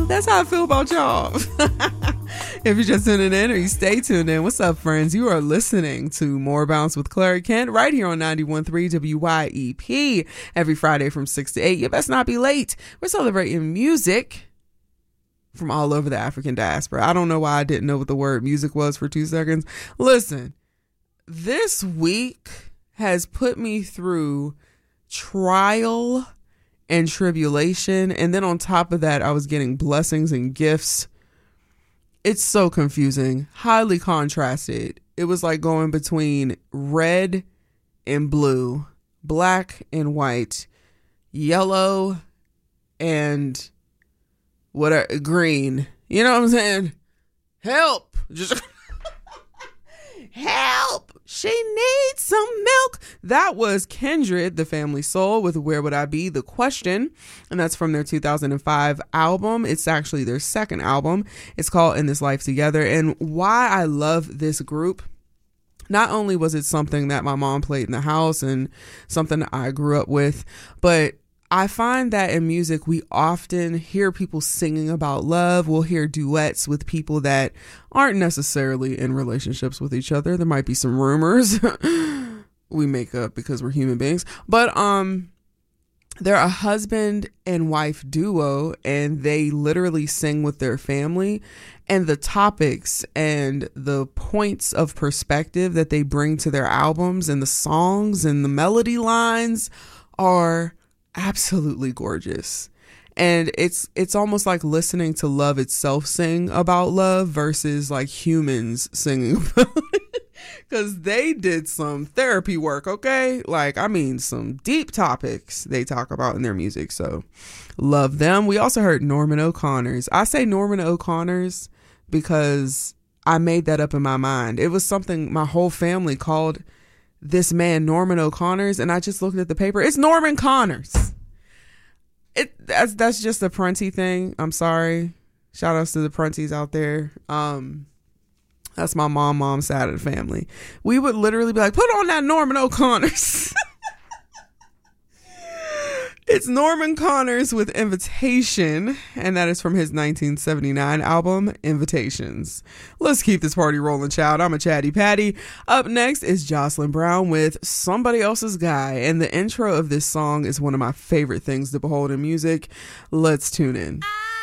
That's how I feel about y'all. If you're just tuning in or you stay tuned in, what's up, friends? You are listening to More Bounce with Clary Kent right here on 91.3 WYEP every Friday from 6 to 8. You best not be late. We're celebrating music from all over the African diaspora. I don't know why I didn't know what the word music was for 2 seconds. Listen, this week has put me through trial and tribulation, and then on top of that, I was getting blessings and gifts. It's so confusing, highly contrasted. It was like going between red and blue, black and white, yellow and green. You know what I'm saying? Help! Just help! She needs some milk. That was Kindred, the Family Soul, with Where Would I Be? The Question. And that's from their 2005 album. It's actually their second album. It's called In This Life Together. And why I love this group, not only was it something that my mom played in the house and something I grew up with, but I find that in music, we often hear people singing about love. We'll hear duets with people that aren't necessarily in relationships with each other. There might be some rumors we make up because we're human beings, but they're a husband and wife duo, and they literally sing with their family, and the topics and the points of perspective that they bring to their albums and the songs and the melody lines are absolutely gorgeous. And it's almost like listening to love itself sing about love versus like humans singing about it, because they did some therapy work. Okay, like, I mean, some deep topics they talk about in their music, so love them. We also heard Norman O'Connors. I say Norman O'Connors because I made that up in my mind. It was something my whole family called this man Norman O'Connors, and I just looked at the paper. It's Norman Connors. That's just a Prunty thing. I'm sorry. Shout outs to the Prunties out there. That's my mom's side of the family. We would literally be like, put on that Norman O'Connors. It's Norman Connors with Invitation, and that is from his 1979 album, Invitations. Let's keep this party rolling, child. I'm a chatty patty. Up next is Jocelyn Brown with Somebody Else's Guy, and the intro of this song is one of my favorite things to behold in music. Let's tune in.